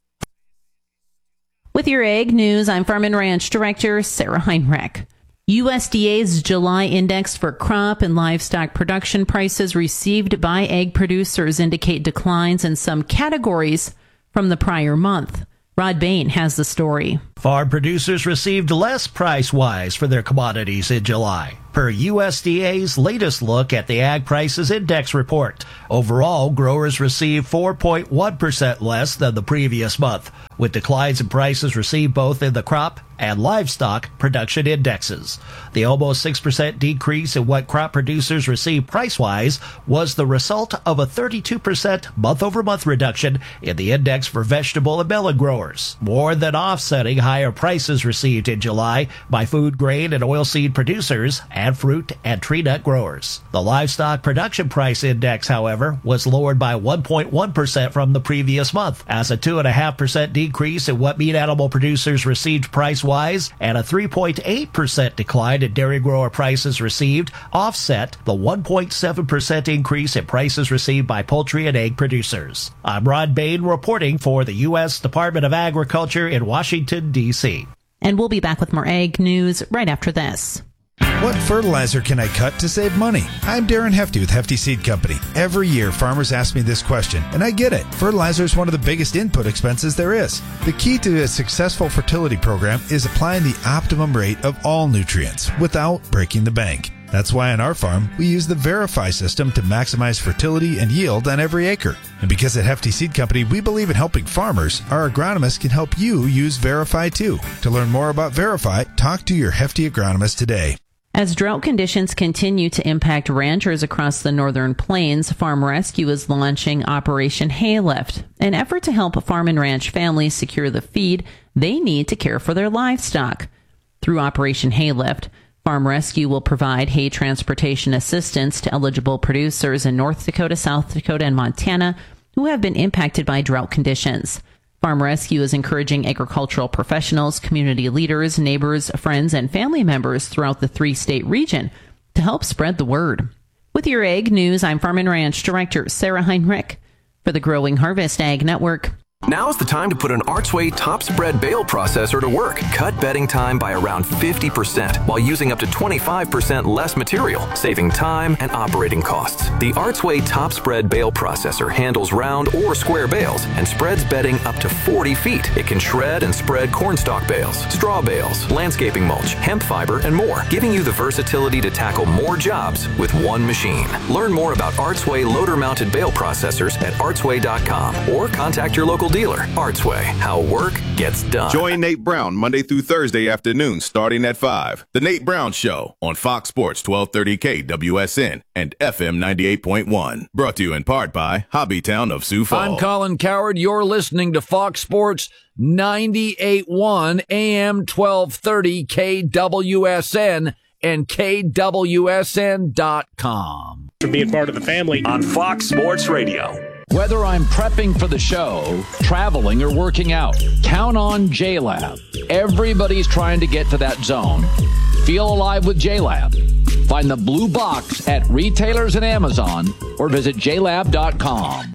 With your Ag News, I'm Farm and Ranch Director Sarah Heinrich. U S D A's July index for crop and livestock production prices received by ag producers indicate declines in some categories from the prior month. Rod Bain has the story. Farm producers received less price-wise for their commodities in July, per U S D A's latest look at the Ag Prices Index report. Overall, growers received four point one percent less than the previous month, with declines in prices received both in the crop and livestock production indexes. The almost six percent decrease in what crop producers received price-wise was the result of a thirty-two percent month-over-month reduction in the index for vegetable and melon growers, more than offsetting higher prices received in July by food grain and oilseed producers and fruit and tree nut growers. The livestock production price index, however, was lowered by one point one percent from the previous month, as a two point five percent decrease in what meat animal producers received price-wise and a three point eight percent decline in dairy grower prices received offset the one point seven percent increase in prices received by poultry and egg producers. I'm Rod Bain reporting for the U S Department of Agriculture in Washington, D C And we'll be back with more Ag News right after this. What fertilizer can I cut to save money? I'm Darren Hefty with Hefty Seed Company. Every year, farmers ask me this question, and I get it. Fertilizer is one of the biggest input expenses there is. The key to a successful fertility program is applying the optimum rate of all nutrients without breaking the bank. That's why on our farm, we use the Verify system to maximize fertility and yield on every acre. And because at Hefty Seed Company, we believe in helping farmers, our agronomists can help you use Verify too. To learn more about Verify, talk to your Hefty agronomist today. As drought conditions continue to impact ranchers across the northern plains, Farm Rescue is launching Operation Haylift, an effort to help farm and ranch families secure the feed they need to care for their livestock. Through Operation Haylift, Farm Rescue will provide hay transportation assistance to eligible producers in North Dakota, South Dakota, and Montana who have been impacted by drought conditions. Farm Rescue is encouraging agricultural professionals, community leaders, neighbors, friends, and family members throughout the three-state region to help spread the word. With your Ag News, I'm Farm and Ranch Director Sarah Heinrich for the Growing Harvest Ag Network. Now's the time to put an Archway top spread bale processor to work. Cut bedding time by around fifty percent while using up to twenty-five percent less material, saving time and operating costs. The Archway top spread bale processor handles round or square bales and spreads bedding up to forty feet. It can shred and spread cornstalk bales, straw bales, landscaping mulch, hemp fiber, and more, giving you the versatility to tackle more jobs with one machine. Learn more about Archway loader-mounted bale processors at archway dot com or contact your local dealer. Archway, how work gets done. Join Nate Brown Monday through Thursday afternoon starting at five. The Nate Brown Show on Fox Sports twelve thirty K W S N and F M ninety-eight point one. Brought to you in part by Hobbytown of Sioux Falls. I'm Colin Coward. You're listening to Fox Sports ninety-eight point one A M twelve thirty K W S N and K W S N dot com. For being part of the family on Fox Sports Radio. Whether I'm prepping for the show, traveling, or working out, count on J-Lab. Everybody's trying to get to that zone. Feel alive with J-Lab. Find the blue box at retailers and Amazon or visit j lab dot com.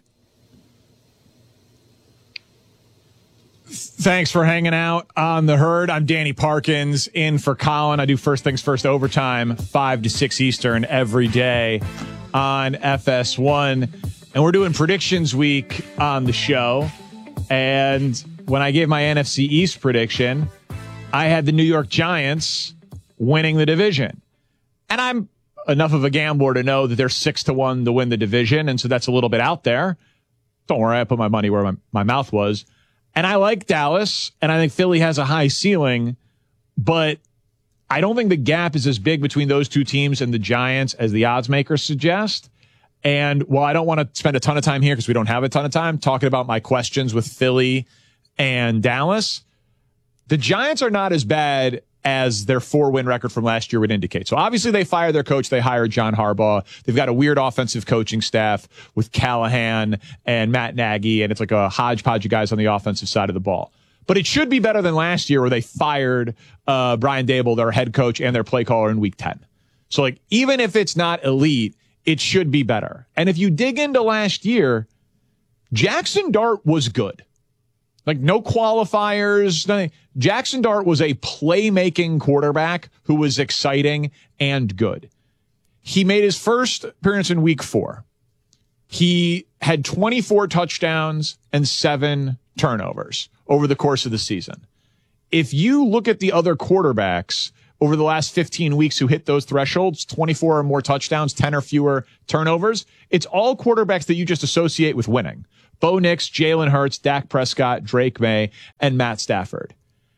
Thanks for hanging out on the herd. I'm Danny Parkins in for Colin. I do First Things First overtime, five to six Eastern every day on F S one. And we're doing predictions week on the show. And when I gave my N F C East prediction, I had the New York Giants winning the division. And I'm enough of a gambler to know that they're six to one to win the division. And so that's a little bit out there. Don't worry, I put my money where my, my mouth was. And I like Dallas, and I think Philly has a high ceiling, but I don't think the gap is as big between those two teams and the Giants as the odds makers suggest. And while I don't want to spend a ton of time here because we don't have a ton of time talking about my questions with Philly and Dallas, the Giants are not as bad as their four-win record from last year would indicate. So obviously they fired their coach. They hired John Harbaugh. They've got a weird offensive coaching staff with Callahan and Matt Nagy, and it's like a hodgepodge of guys on the offensive side of the ball. But it should be better than last year where they fired uh, Brian Daboll, their head coach, and their play caller in week ten. So like even if it's not elite, it should be better. And if you dig into last year, Jackson Dart was good. Like no qualifiers. Nothing. Jackson Dart was a playmaking quarterback who was exciting and good. He made his first appearance in week four. He had twenty-four touchdowns and seven turnovers over the course of the season. If you look at the other quarterbacks over the last fifteen weeks who hit those thresholds, twenty-four or more touchdowns, ten or fewer turnovers, it's all quarterbacks that you just associate with winning. Bo Nix, Jalen Hurts, Dak Prescott, Drake May, and Matt Stafford.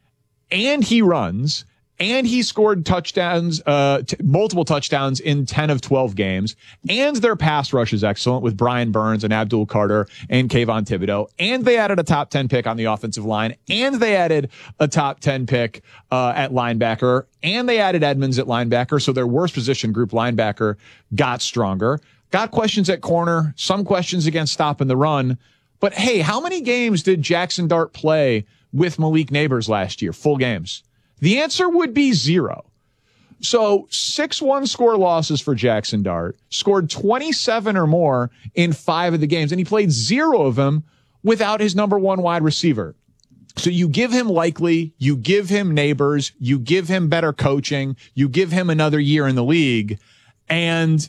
And he runs, and he scored touchdowns, uh, t- multiple touchdowns in ten of twelve games, and their pass rush is excellent with Brian Burns and Abdul Carter and Kayvon Thibodeau, and they added a top ten pick on the offensive line, and they added a top ten pick uh, at linebacker, and they added Edmonds at linebacker, so their worst position group linebacker got stronger. Got questions at corner, some questions against stopping the run. But hey, how many games did Jackson Dart play with Malik Neighbors last year? Full games. The answer would be zero. So six one score losses for Jackson Dart, scored twenty-seven or more in five of the games, and he played zero of them without his number one wide receiver. So you give him Likely, you give him Neighbors, you give him better coaching, you give him another year in the league, and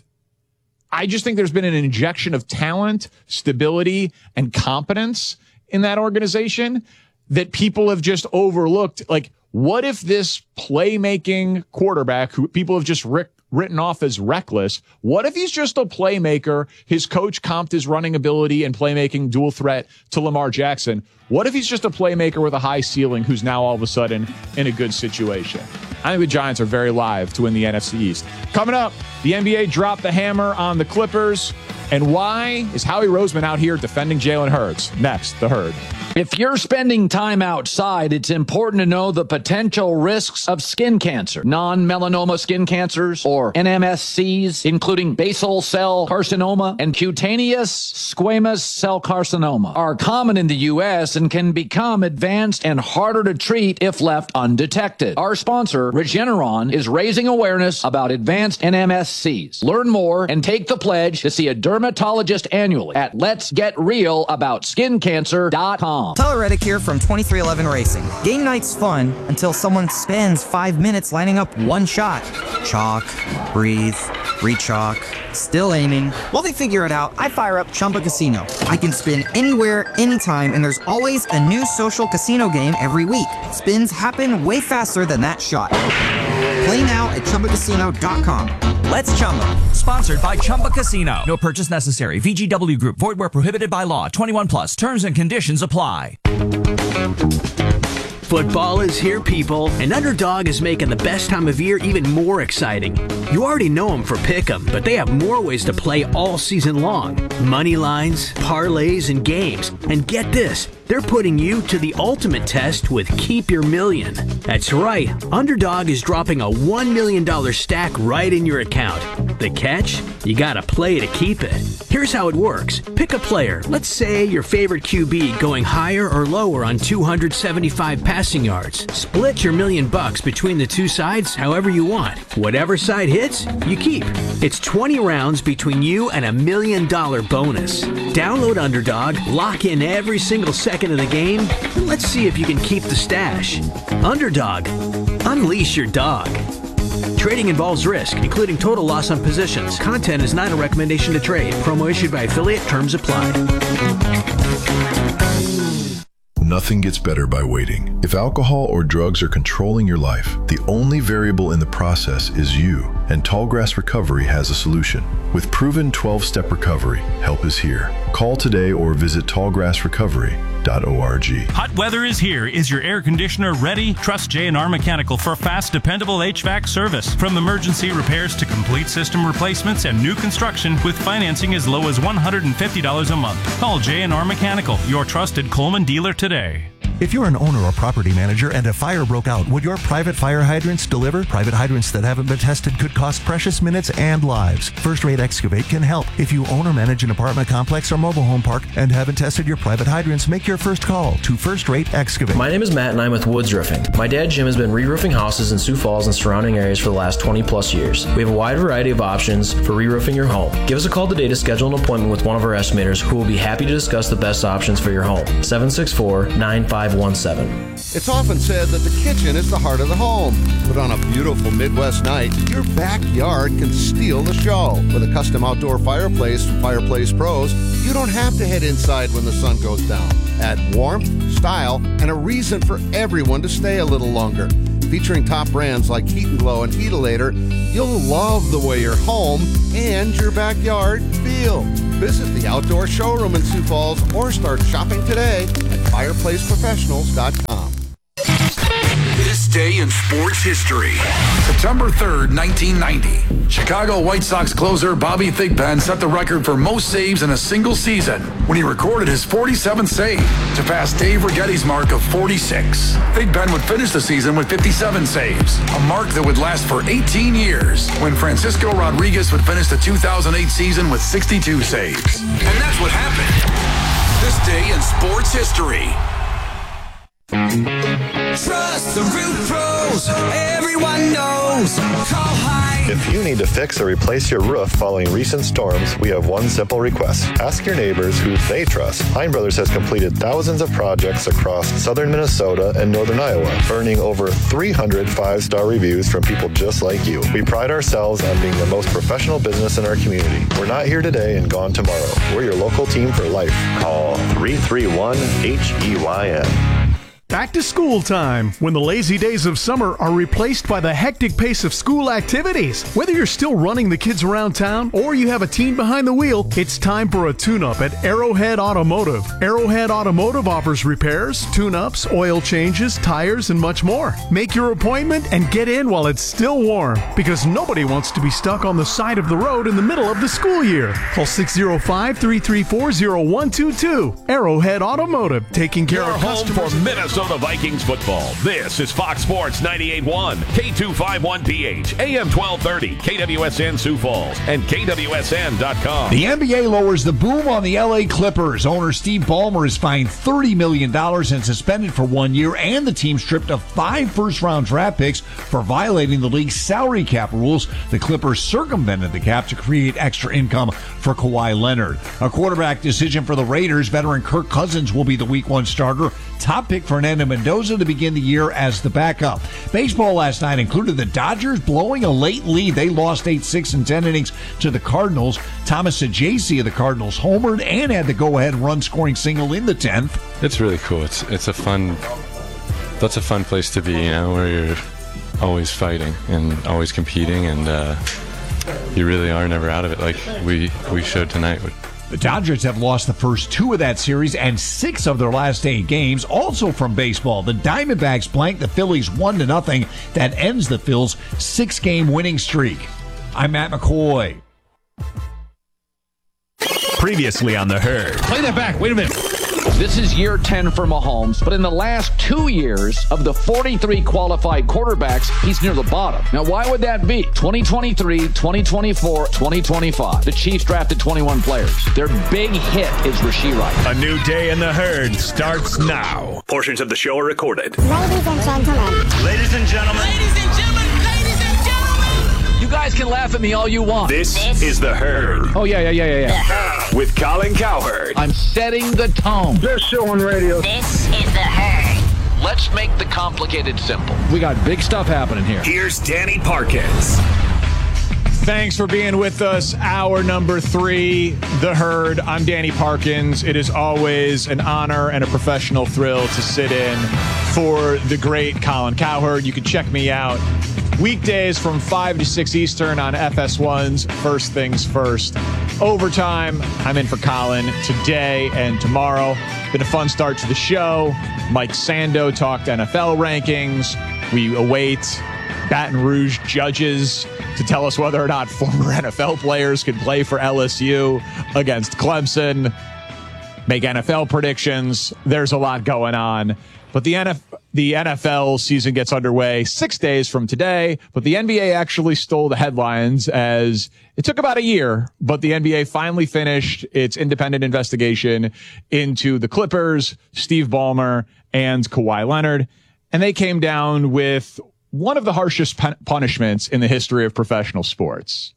I just think there's been an injection of talent, stability, and competence in that organization that people have just overlooked. Like, what if this playmaking quarterback who people have just rick, written off as reckless, what if he's just a playmaker? His coach comped his running ability and playmaking dual threat to Lamar Jackson. What if he's just a playmaker with a high ceiling who's now all of a sudden in a good situation? I think the Giants are very live to win the N F C East. Coming up, the N B A dropped the hammer on the Clippers. And why is Howie Roseman out here defending Jalen Hurts? Next, the Herd. If you're spending time outside, it's important to know the potential risks of skin cancer. Non-melanoma skin cancers, or N M S Cs, including basal cell carcinoma and cutaneous squamous cell carcinoma, are common in the U S and can become advanced and harder to treat if left undetected. Our sponsor, Regeneron, is raising awareness about advanced N M S Cs. Learn more and take the pledge to see a dermatologist annually at lets get real about skin cancer dot com. Tyler Reddick here from twenty-three eleven Racing. Game night's fun until someone spends five minutes lining up one shot. Chalk, breathe, re-chalk, still aiming. While they figure it out, I fire up Chumba Casino. I can spin anywhere, anytime, and there's always a new social casino game every week. Spins happen way faster than that shot. Play now at Chumba Casino dot com. Let's Chumba. Sponsored by Chumba Casino. No purchase necessary. V G W Group. Void where prohibited by law. twenty-one plus. Terms and conditions apply. Football is here, people, and Underdog is making the best time of year even more exciting. You already know them for Pick'em, but they have more ways to play all season long. Money lines, parlays, and games. And get this, they're putting you to the ultimate test with Keep Your Million. That's right, Underdog is dropping a one million dollars stack right in your account. The catch? You gotta play to keep it. Here's how it works. Pick a player, let's say your favorite Q B going higher or lower on two hundred seventy-five passing yards. Split your million bucks between the two sides however you want. Whatever side hits, you keep. It's twenty rounds between you and a million dollar bonus. Download Underdog, lock in every single second of the game, and let's see if you can keep the stash. Underdog. Unleash your dog. Trading involves risk, including total loss on positions. Content is not a recommendation to trade. Promo issued by affiliate. Terms apply. Nothing gets better by waiting. If alcohol or drugs are controlling your life, the only variable in the process is you, and Tallgrass Recovery has a solution. With proven twelve-step recovery, help is here. Call today or visit tallgrass recovery dot org. Hot weather is here. Is your air conditioner ready? Trust J and R Mechanical for fast, dependable H V A C service. From emergency repairs to complete system replacements and new construction with financing as low as one hundred fifty dollars a month. Call J and R Mechanical, your trusted Coleman dealer today. If you're an owner or property manager and a fire broke out, would your private fire hydrants deliver? Private hydrants that haven't been tested could cost precious minutes and lives. First Rate Excavate can help. If you own or manage an apartment complex or mobile home park and haven't tested your private hydrants, make your first call to First Rate Excavate. My name is Matt and I'm with Woods Roofing. My dad Jim has been re-roofing houses in Sioux Falls and surrounding areas for the last twenty plus years. We have a wide variety of options for re-roofing your home. Give us a call today to schedule an appointment with one of our estimators who will be happy to discuss the best options for your home. seven six four, nine five one seven. It's often said that the kitchen is the heart of the home, but on a beautiful Midwest night, your backyard can steal the show. With a custom outdoor fireplace from Fireplace Pros, you don't have to head inside when the sun goes down. Add warmth, style, and a reason for everyone to stay a little longer. Featuring top brands like Heat and Glow and Heatalator, you'll love the way your home and your backyard feel. Visit the outdoor showroom in Sioux Falls or start shopping today at fireplace professionals dot com. This day in sports history. September third, nineteen ninety. Chicago White Sox closer Bobby Thigpen set the record for most saves in a single season when he recorded his forty-seventh save to pass Dave Righetti's mark of forty-six. Thigpen would finish the season with fifty-seven saves, a mark that would last for eighteen years, when Francisco Rodriguez would finish the two thousand eight season with sixty-two saves. And that's what happened. This day in sports history. Trust the roof pros, everyone knows. Call Hine. If you need to fix or replace your roof following recent storms, we have one simple request. Ask your neighbors who they trust. Hine Brothers has completed thousands of projects across southern Minnesota and northern Iowa, earning over three hundred five-star reviews from people just like you. We pride ourselves on being the most professional business in our community. We're not here today and gone tomorrow. We're your local team for life. Call three three one H E Y N. Back to school time, when the lazy days of summer are replaced by the hectic pace of school activities. Whether you're still running the kids around town or you have a teen behind the wheel, it's time for a tune-up at Arrowhead Automotive. Arrowhead Automotive offers repairs, tune-ups, oil changes, tires, and much more. Make your appointment and get in while it's still warm, because nobody wants to be stuck on the side of the road in the middle of the school year. Call six oh five, three three four, oh one two two. Arrowhead Automotive, taking care Your of home customers. for Minnesota Vikings football. This is Fox Sports ninety-eight point one, K two fifty-one P H, A M twelve thirty, K W S N Sioux Falls, and K W S N dot com. The N B A lowers the boom on the L A Clippers. Owner Steve Ballmer is fined thirty million dollars and suspended for one year, and the team stripped of five first-round draft picks for violating the league's salary cap rules. The Clippers circumvented the cap to create extra income for Kawhi Leonard. A quarterback decision for the Raiders. Veteran Kirk Cousins will be the week one starter. Top pick Fernando Mendoza to begin the year as the backup. Baseball last night included the Dodgers blowing a late lead. They lost eight six in ten innings to the Cardinals. Thomas Saggese of the Cardinals homered and had the go-ahead run-scoring single in the tenth. It's really cool. It's it's a fun. That's a fun place to be, you know, where you're always fighting and always competing, and uh, you really are never out of it, like we we showed tonight. The Dodgers have lost the first two of that series and six of their last eight games. Also from baseball, the Diamondbacks blanked the Phillies one to nothing. That ends the Phils' six-game winning streak. I'm Matt McCoy. Previously on The Herd. Play that back. Wait a minute. This is year ten for Mahomes, but in the last two years of the forty-three qualified quarterbacks, he's near the bottom. Now, why would that be? twenty twenty-three, twenty twenty-four, twenty twenty-five. The Chiefs drafted twenty-one players. Their big hit is Rashee Rice. A new day in The Herd starts now. Portions of the show are recorded. Ladies and gentlemen. Ladies and gentlemen. Ladies and gentlemen. Ladies and gentlemen. You guys can laugh at me all you want. This, this is The Herd. Oh, yeah, yeah, yeah, yeah, yeah. With Colin Cowherd. I'm setting the tone. Best show on radio. This is The Herd. Let's make the complicated simple. We got big stuff happening here. Here's Danny Parkins. Thanks for being with us. Hour number three, The Herd. I'm Danny Parkins. It is always an honor and a professional thrill to sit in for the great Colin Cowherd. You can check me out weekdays from five to six Eastern on F S one's First Things First. Overtime, I'm in for Colin today and tomorrow. Been a fun start to the show. Mike Sando talked N F L rankings. We await Baton Rouge judges to tell us whether or not former N F L players can play for L S U against Clemson. Make N F L predictions. There's a lot going on. But the N F L, the N F L season gets underway six days from today. But the N B A actually stole the headlines as it took about a year. But the N B A finally finished its independent investigation into the Clippers, Steve Ballmer, and Kawhi Leonard. And they came down with one of the harshest pun- punishments in the history of professional sports.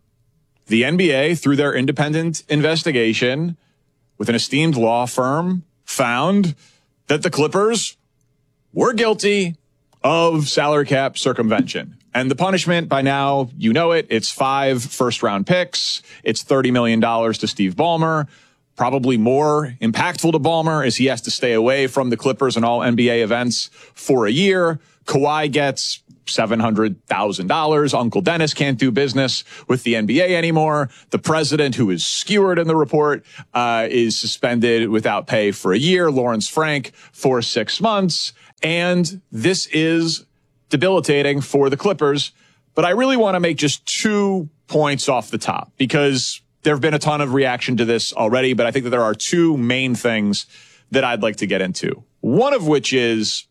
The N B A, through their independent investigation with an esteemed law firm, found that the Clippers were guilty of salary cap circumvention. And the punishment, by now, you know it, it's five first-round picks. It's thirty million dollars to Steve Ballmer. Probably more impactful to Ballmer is he has to stay away from the Clippers and all N B A events for a year. Kawhi gets seven hundred thousand dollars. Uncle Dennis can't do business with the N B A anymore. The president, who is skewered in the report, uh, is suspended without pay for a year. Lawrence Frank for six months. And this is debilitating for the Clippers. But I really want to make just two points off the top because there have been a ton of reaction to this already. But I think that there are two main things that I'd like to get into. One of which is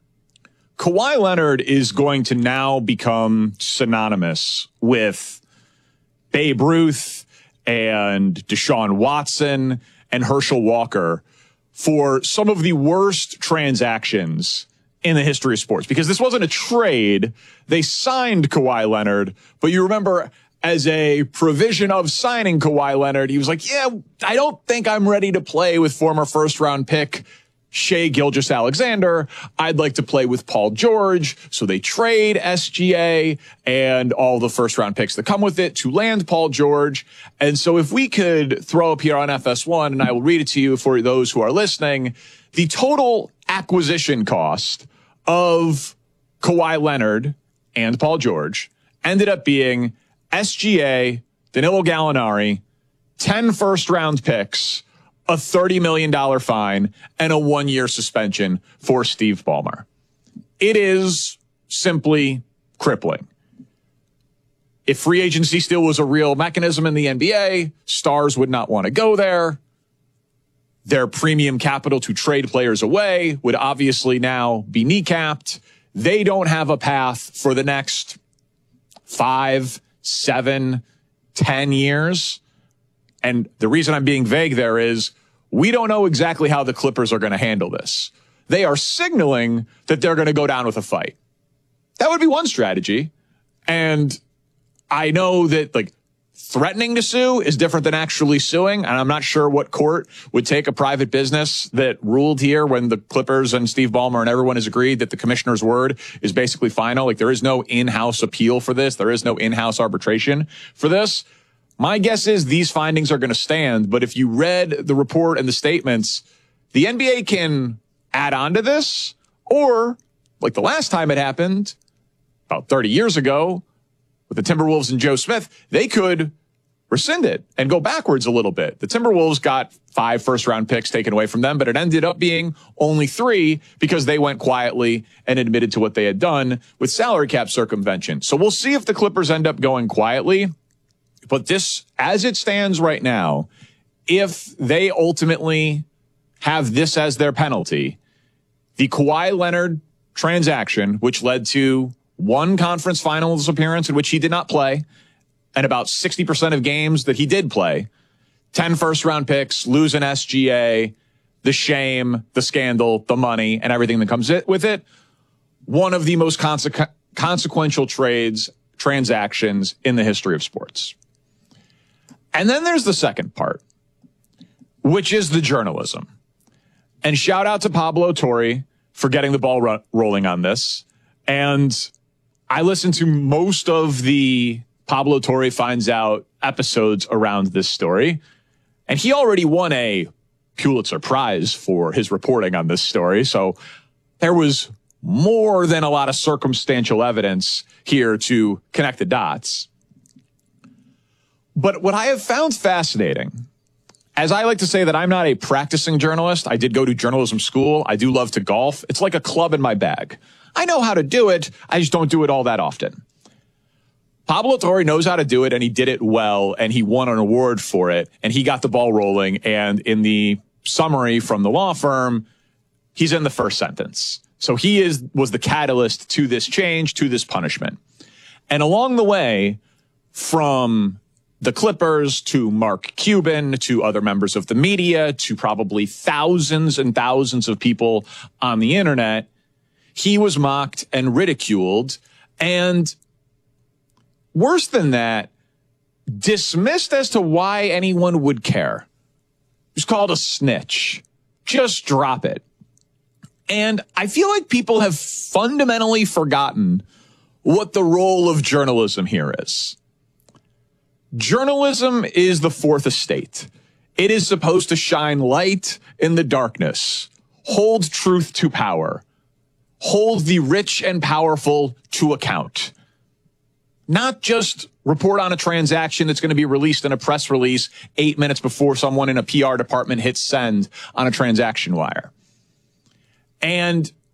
Kawhi Leonard is going to now become synonymous with Babe Ruth and Deshaun Watson and Herschel Walker for some of the worst transactions in the history of sports. Because this wasn't a trade. They signed Kawhi Leonard, but you remember as a provision of signing Kawhi Leonard, he was like, yeah, I don't think I'm ready to play with former first round pick Shai Gilgeous-Alexander. I'd like to play with Paul George. So they trade S G A and all the first round picks that come with it to land Paul George. And so if we could throw up here on F S one, and I will read it to you for those who are listening, the total acquisition cost of Kawhi Leonard and Paul George ended up being S G A, Danilo Gallinari, ten first round picks, a thirty million dollars fine, and a one-year suspension for Steve Ballmer. It is simply crippling. If free agency still was a real mechanism in the N B A, stars would not want to go there. Their premium capital to trade players away would obviously now be kneecapped. They don't have a path for the next five, seven, ten years. And the reason I'm being vague there is we don't know exactly how the Clippers are going to handle this. They are signaling that they're going to go down with a fight. That would be one strategy. And I know that like threatening to sue is different than actually suing. And I'm not sure what court would take a private business that ruled here when the Clippers and Steve Ballmer and everyone has agreed that the commissioner's word is basically final. Like there is no in-house appeal for this. There is no in-house arbitration for this. My guess is these findings are going to stand, but if you read the report and the statements, the N B A can add on to this, or like the last time it happened, about thirty years ago, with the Timberwolves and Joe Smith, they could rescind it and go backwards a little bit. The Timberwolves got five first-round picks taken away from them, but it ended up being only three because they went quietly and admitted to what they had done with salary cap circumvention. So we'll see if the Clippers end up going quietly. But this, as it stands right now, if they ultimately have this as their penalty, the Kawhi Leonard transaction, which led to one conference finals appearance in which he did not play, and about sixty percent of games that he did play, ten first-round picks, losing S G A, the shame, the scandal, the money, and everything that comes with it, one of the most consequ- consequential trades, transactions in the history of sports. And then there's the second part, which is the journalism. And shout out to Pablo Torre for getting the ball ro- rolling on this. And I listened to most of the Pablo Torre Finds Out episodes around this story. And he already won a Pulitzer Prize for his reporting on this story. So there was more than a lot of circumstantial evidence here to connect the dots. But what I have found fascinating, as I like to say that I'm not a practicing journalist, I did go to journalism school. I do love to golf. It's like a club in my bag. I know how to do it. I just don't do it all that often. Pablo Torre knows how to do it, and he did it well, and he won an award for it, and he got the ball rolling. And in the summary from the law firm, he's in the first sentence. So he is was the catalyst to this change, to this punishment. And along the way, from the Clippers to Mark Cuban to other members of the media to probably thousands and thousands of people on the internet, he was mocked and ridiculed, and worse than that, dismissed as to why anyone would care. He was called a snitch. Just drop it. And I feel like people have fundamentally forgotten what the role of journalism here is. Journalism is the fourth estate. It is supposed to shine light in the darkness, hold truth to power, hold the rich and powerful to account. Not just report on a transaction that's going to be released in a press release eight minutes before someone in a P R department hits send on a transaction wire. And